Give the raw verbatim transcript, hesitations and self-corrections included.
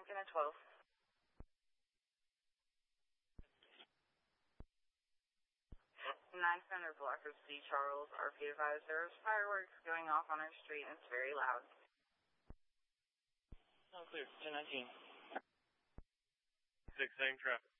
Lincoln at twelve. nine Center Block of C. Charles, R P advised there is fireworks going off on our street and it's very loud. Oh, clear. ten nineteen. six, same traffic.